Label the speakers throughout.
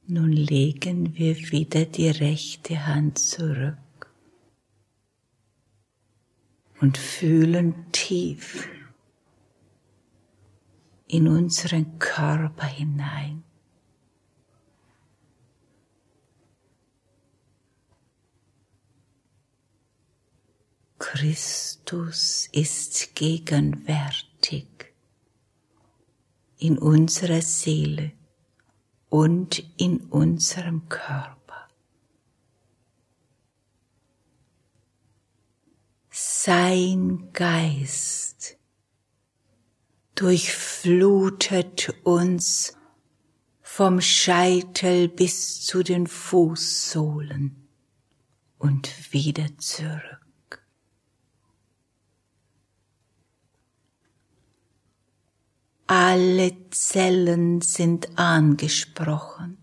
Speaker 1: Nun legen wir wieder die rechte Hand zurück und fühlen tief in unseren Körper hinein. Christus ist gegenwärtig in unserer Seele und in unserem Körper. Sein Geist durchflutet uns vom Scheitel bis zu den Fußsohlen und wieder zurück. Alle Zellen sind angesprochen.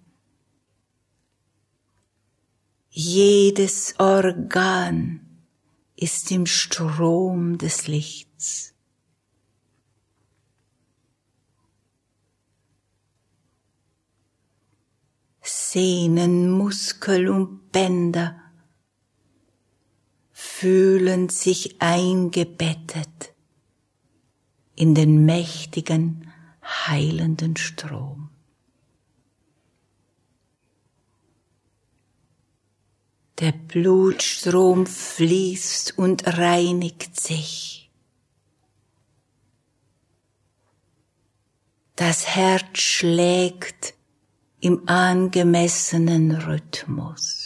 Speaker 1: Jedes Organ ist im Strom des Lichts. Sehnen, Muskel und Bänder fühlen sich eingebettet in den mächtigen, heilenden Strom. Der Blutstrom fließt und reinigt sich. Das Herz schlägt im angemessenen Rhythmus.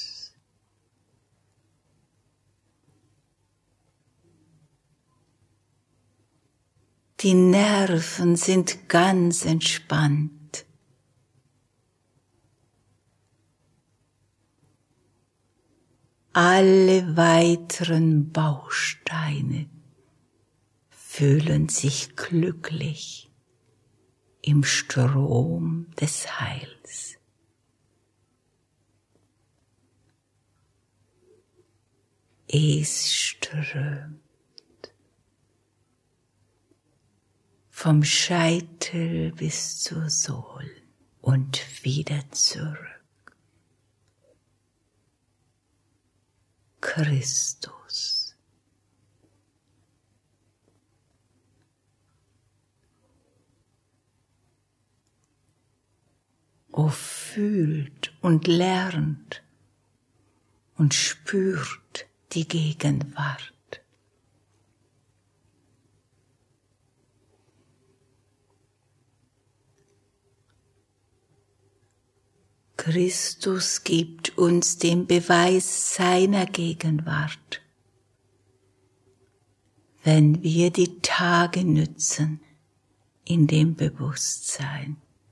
Speaker 1: Die Nerven sind ganz entspannt. Alle weiteren Bausteine fühlen sich glücklich im Strom des Heils. Es strömt vom Scheitel bis zur Sohle und wieder zurück. Christus. O fühlt und lernt und spürt die Gegenwart. Christus gibt uns den Beweis seiner Gegenwart, wenn wir die Tage nützen in dem Bewusstsein.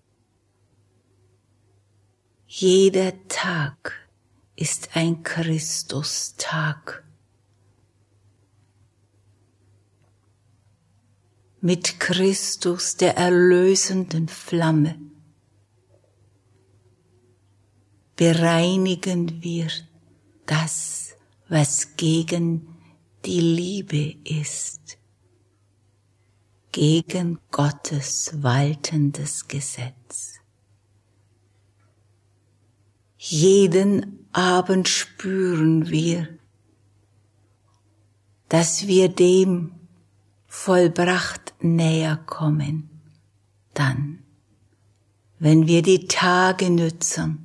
Speaker 1: Jeder Tag ist ein Christustag. Mit Christus, der erlösenden Flamme, bereinigen wir das, was gegen die Liebe ist, gegen Gottes waltendes Gesetz. Jeden Abend spüren wir, dass wir dem vollbracht näher kommen, dann, wenn wir die Tage nützen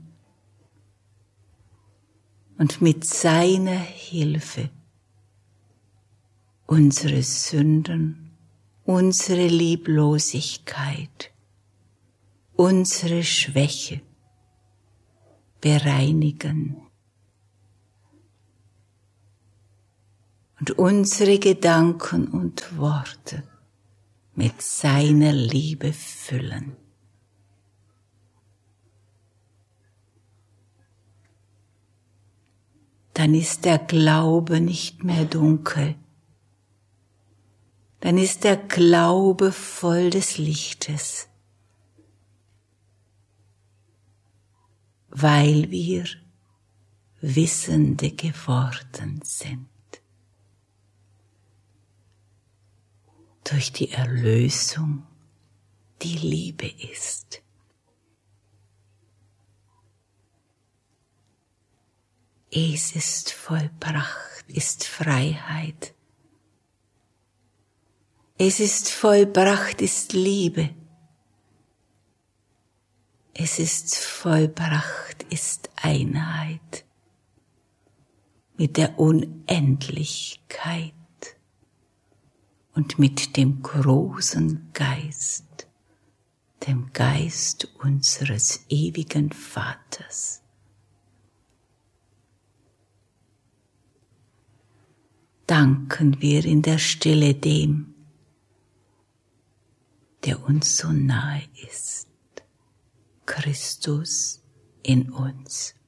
Speaker 1: und mit seiner Hilfe unsere Sünden, unsere Lieblosigkeit, unsere Schwäche bereinigen und unsere Gedanken und Worte mit seiner Liebe füllen. Dann ist der Glaube nicht mehr dunkel. Dann ist der Glaube voll des Lichtes, weil wir Wissende geworden sind. Durch die Erlösung, die Liebe ist. Es ist vollbracht, ist Freiheit. Es ist vollbracht, ist Liebe. Es ist vollbracht, ist Einheit mit der Unendlichkeit und mit dem großen Geist, dem Geist unseres ewigen Vaters. Danken wir in der Stille dem, der uns so nahe ist, Christus in uns.